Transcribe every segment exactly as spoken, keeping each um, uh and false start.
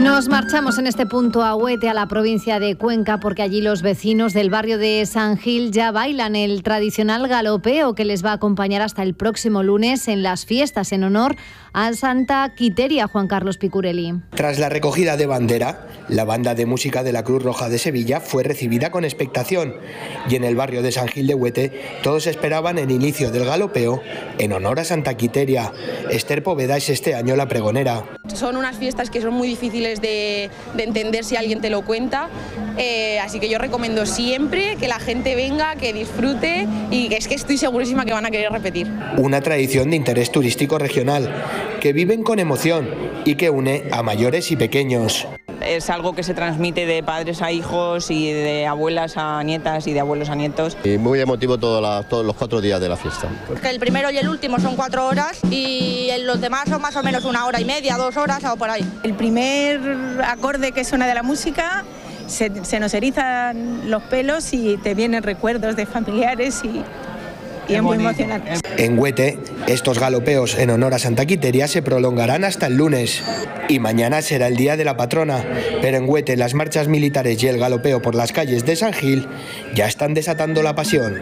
Nos marchamos en este punto a Huete, a la provincia de Cuenca, porque allí los vecinos del barrio de San Gil ya bailan el tradicional galopeo que les va a acompañar hasta el próximo lunes en las fiestas en honor a Santa Quiteria. Juan Carlos Picurelli. Tras la recogida de bandera, la banda de música de la Cruz Roja de Sevilla fue recibida con expectación y en el barrio de San Gil de Huete todos esperaban el inicio del galopeo en honor a Santa Quiteria. Esther Poveda es este año la pregonera. Son unas fiestas que son muy difíciles de, de entender si alguien te lo cuenta, eh, así que yo recomiendo siempre que la gente venga, que disfrute y que es que estoy segurísima que van a querer repetir. Una tradición de interés turístico regional que viven con emoción y que une a mayores y pequeños. Es algo que se transmite de padres a hijos y de abuelas a nietas y de abuelos a nietos. Y muy emotivo todo la, todos los cuatro días de la fiesta. Que el primero y el último son cuatro horas y los demás son más o menos una hora y media, dos horas o por ahí. El primer acorde que suena de la música se, se nos erizan los pelos y te vienen recuerdos de familiares y... y es muy emocionante. En Huete, estos galopeos en honor a Santa Quiteria se prolongarán hasta el lunes y mañana será el día de la patrona, pero en Huete las marchas militares y el galopeo por las calles de San Gil ya están desatando la pasión.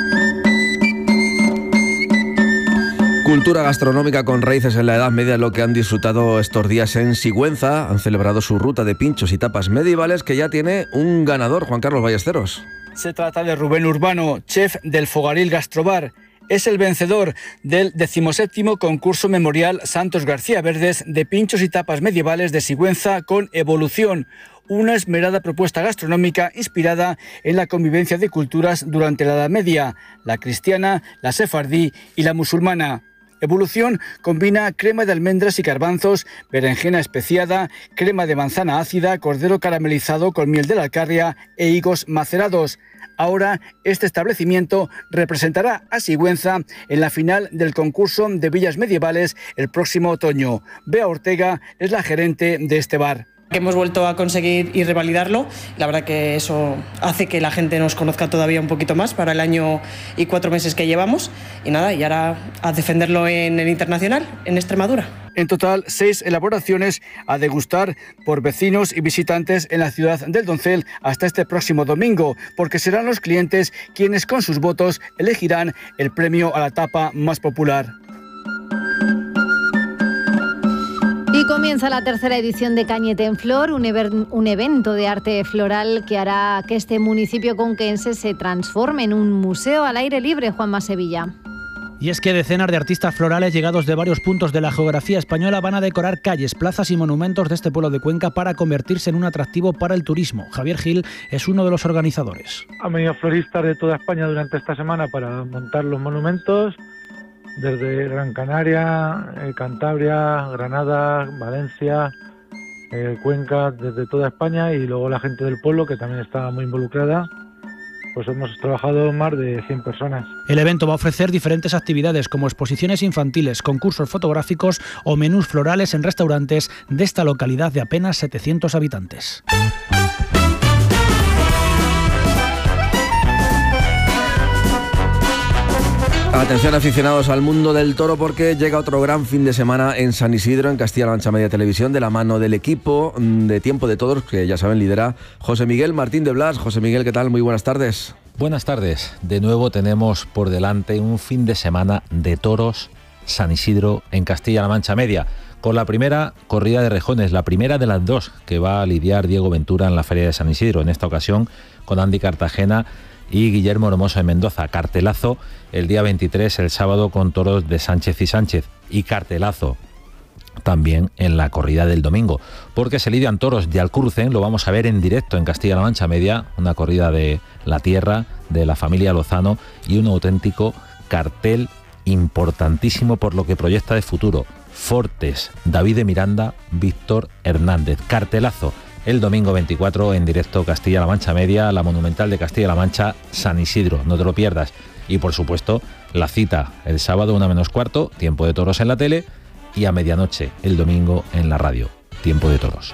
Cultura gastronómica con raíces en la Edad Media, lo que han disfrutado estos días en Sigüenza. Han celebrado su ruta de pinchos y tapas medievales que ya tiene un ganador, Juan Carlos Ballesteros. Se trata de Rubén Urbano, chef del Fogaril Gastrobar. Es el vencedor del decimoséptimo concurso memorial Santos García Verdes de pinchos y tapas medievales de Sigüenza con Evolución, una esmerada propuesta gastronómica inspirada en la convivencia de culturas durante la Edad Media, la cristiana, la sefardí y la musulmana. Evolución combina crema de almendras y garbanzos, berenjena especiada, crema de manzana ácida, cordero caramelizado con miel de la Alcarria e higos macerados. Ahora, este establecimiento representará a Sigüenza en la final del concurso de villas medievales el próximo otoño. Bea Ortega es la gerente de este bar. Que hemos vuelto a conseguir y revalidarlo. La verdad que eso hace que la gente nos conozca todavía un poquito más para el año y cuatro meses que llevamos. Y nada, y ahora a defenderlo en el internacional, en Extremadura. En total, seis elaboraciones a degustar por vecinos y visitantes en la ciudad del Doncel hasta este próximo domingo, porque serán los clientes quienes con sus votos elegirán el premio a la tapa más popular. Y comienza la tercera edición de Cañete en Flor, un, ever- un evento de arte floral que hará que este municipio conquense se transforme en un museo al aire libre. Juanma Sevilla. Y es que decenas de artistas florales llegados de varios puntos de la geografía española van a decorar calles, plazas y monumentos de este pueblo de Cuenca para convertirse en un atractivo para el turismo. Javier Gil es uno de los organizadores. Han venido floristas de toda España durante esta semana para montar los monumentos, desde Gran Canaria, eh, Cantabria, Granada, Valencia, eh, Cuenca, desde toda España, y luego la gente del pueblo que también está muy involucrada. Pues hemos trabajado más de cien personas. El evento va a ofrecer diferentes actividades como exposiciones infantiles, concursos fotográficos o menús florales en restaurantes de esta localidad de apenas setecientos habitantes. Atención aficionados al mundo del toro, porque llega otro gran fin de semana en San Isidro, en Castilla-La Mancha Media Televisión, de la mano del equipo de Tiempo de Toros, que ya saben lidera José Miguel Martín de Blas. José Miguel, ¿qué tal? Muy buenas tardes. Buenas tardes. De nuevo tenemos por delante un fin de semana de toros San Isidro en Castilla-La Mancha Media, con la primera corrida de rejones, la primera de las dos que va a lidiar Diego Ventura en la Feria de San Isidro, en esta ocasión con Andy Cartagena y Guillermo Hermoso de Mendoza. Cartelazo el día veintitrés, el sábado, con toros de Sánchez y Sánchez, y cartelazo también en la corrida del domingo, porque se lidian toros de Alcurcen, lo vamos a ver en directo en Castilla-La Mancha Media, una corrida de la tierra, de la familia Lozano, y un auténtico cartel importantísimo por lo que proyecta de futuro. Fortes, David de Miranda, Víctor Hernández. Cartelazo el domingo veinticuatro en directo Castilla-La Mancha Media, la Monumental de Castilla-La Mancha, San Isidro, no te lo pierdas. Y por supuesto, la cita el sábado, una menos cuarto, Tiempo de Toros en la tele, y a medianoche el domingo en la radio, Tiempo de Toros.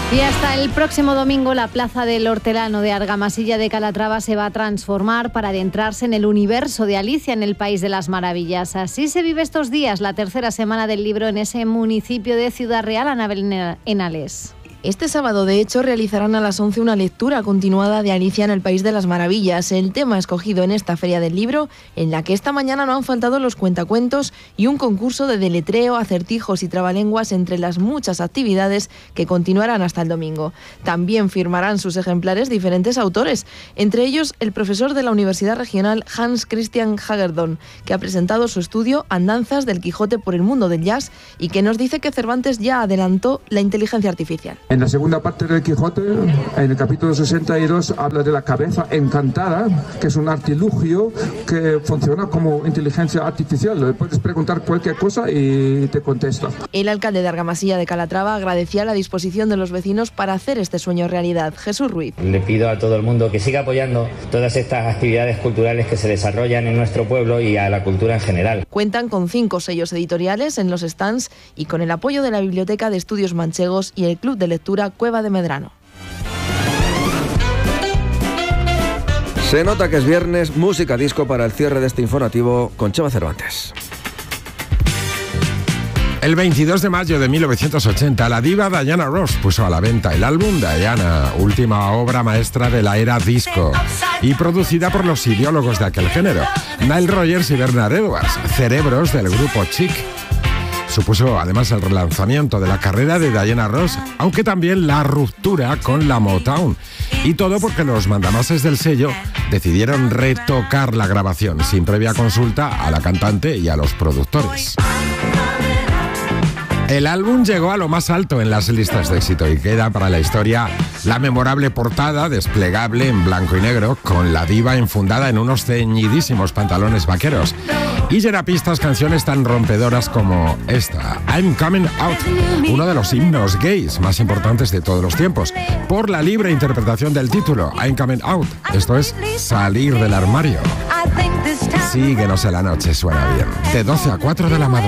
Y hasta el próximo domingo la Plaza del Hortelano de Argamasilla de Calatrava se va a transformar para adentrarse en el universo de Alicia en el País de las Maravillas. Así se vive estos días la tercera semana del libro en ese municipio de Ciudad Real, Anabel Enales. Este sábado, de hecho, realizarán a las once una lectura continuada de Alicia en el País de las Maravillas, el tema escogido en esta Feria del Libro, en la que esta mañana no han faltado los cuentacuentos y un concurso de deletreo, acertijos y trabalenguas entre las muchas actividades que continuarán hasta el domingo. También firmarán sus ejemplares diferentes autores, entre ellos el profesor de la Universidad Regional Hans Christian Hagedorn, que ha presentado su estudio Andanzas del Quijote por el mundo del jazz y que nos dice que Cervantes ya adelantó la inteligencia artificial. En la segunda parte del Quijote, en el capítulo sesenta y dos, habla de la cabeza encantada, que es un artilugio que funciona como inteligencia artificial. Le puedes preguntar cualquier cosa y te contesta. El alcalde de Argamasilla de Calatrava agradecía la disposición de los vecinos para hacer este sueño realidad. Jesús Ruiz. Le pido a todo el mundo que siga apoyando todas estas actividades culturales que se desarrollan en nuestro pueblo y a la cultura en general. Cuentan con cinco sellos editoriales en los stands y con el apoyo de la Biblioteca de Estudios Manchegos y el Club de Lectura Cueva de Medrano. Se nota que es viernes, música disco para el cierre de este informativo con Chema Cervantes. El veintidós de mayo de mil novecientos ochenta, la diva Diana Ross puso a la venta el álbum Diana, última obra maestra de la era disco, y producida por los ideólogos de aquel género, Nile Rodgers y Bernard Edwards, cerebros del grupo Chic. Supuso además el relanzamiento de la carrera de Diana Ross, aunque también la ruptura con la Motown. Y todo porque los mandamases del sello decidieron retocar la grabación sin previa consulta a la cantante y a los productores. El álbum llegó a lo más alto en las listas de éxito y queda para la historia la memorable portada desplegable en blanco y negro con la diva enfundada en unos ceñidísimos pantalones vaqueros. Y llena pistas canciones tan rompedoras como esta, I'm Coming Out, uno de los himnos gays más importantes de todos los tiempos, por la libre interpretación del título, I'm Coming Out, esto es salir del armario. Síguenos en la noche, suena bien, de doce a cuatro de la madrugada.